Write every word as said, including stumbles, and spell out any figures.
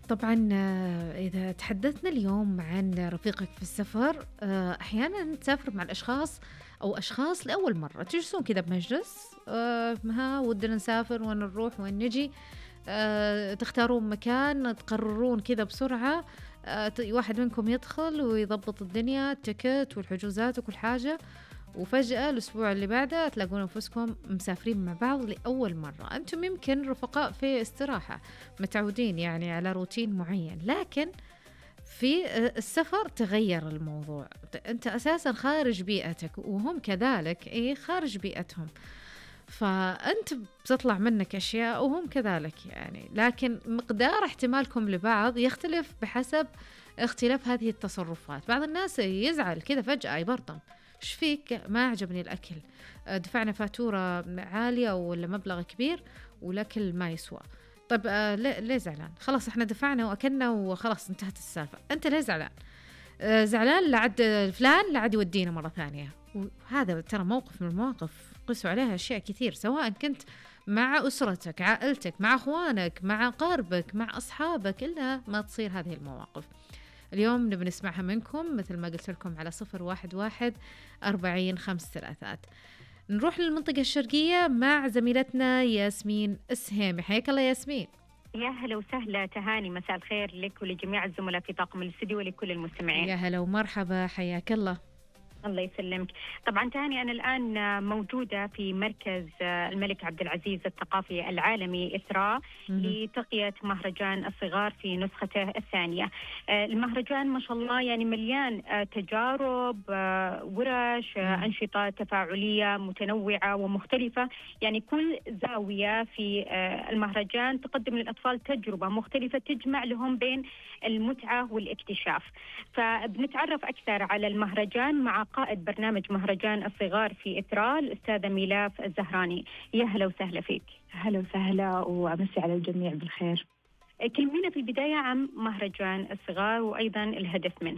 طبعًا آه، إذا تحدثنا اليوم عن رفيقك في السفر، آآ أحيانًا تسافر مع الأشخاص أو أشخاص لأول مرة، تجلسون كذا بمجلس، آآ ها ودنا نسافر، وين نروح، وين نجي، آآ تختارون مكان، تقررون كذا بسرعة، آآ ت واحد منكم يدخل ويضبط الدنيا، التيكت والحجوزات وكل حاجة، وفجأة الأسبوع اللي بعده تلاقون أنفسكم مسافرين مع بعض لأول مرة. أنتم يمكن رفقاء في استراحة، متعودين يعني على روتين معين، لكن في آه، السفر تغير الموضوع. ت- أنت أساسا خارج بيئتك وهم كذلك، إيه خارج بيئتهم، فأنت بتطلع منك أشياء وهم كذلك يعني، لكن مقدار احتمالكم لبعض يختلف بحسب اختلاف هذه التصرفات. بعض الناس يزعل كذا فجأة يبرطم، ايش فيك، ما عجبني الأكل، آه، دفعنا فاتورة عالية ولا مبلغ كبير والأكل ما يسوى. طيب آه ليه ليه زعلان؟ خلاص احنا دفعنا وأكلنا وخلاص انتهت السالفة، انت ليه زعلان؟ آه زعلان لعد فلان لعد يودينا مرة ثانية. وهذا ترى موقف من المواقف قسوا عليها أشياء كثير، سواء كنت مع أسرتك، عائلتك، مع أخوانك، مع أقاربك، مع أصحابك، إلا ما تصير هذه المواقف. اليوم نبي نسمعها منكم مثل ما قلت لكم على صفر واحد واحد أربعين خمس ثلاثات. نروح للمنطقة الشرقية مع زميلتنا ياسمين السهيمي. حياك الله ياسمين. يا هلا وسهلا تهاني، مساء الخير لك ولجميع الزملاء في طاقم الاستديو ولكل المستمعين. يا هلا ومرحبا، حياك الله. الله يسلمك. طبعا تهاني، أنا الآن موجودة في مركز الملك عبد العزيز الثقافي العالمي إثراء لتغطية مهرجان الصغار في نسخته الثانية. المهرجان ما شاء الله يعني مليان تجارب، ورش، أنشطة تفاعلية متنوعة ومختلفة. يعني كل زاوية في المهرجان تقدم للأطفال تجربة مختلفة تجمع لهم بين المتعة والاكتشاف. فبنتعرف أكثر على المهرجان مع قائد برنامج مهرجان الصغار في إثراء الأستاذة ميلاف الزهراني. يا هلا وسهلا فيك. هلا وسهلا وأمسي على الجميع بالخير. كلمينا في البداية عن مهرجان الصغار وأيضا الهدف منه.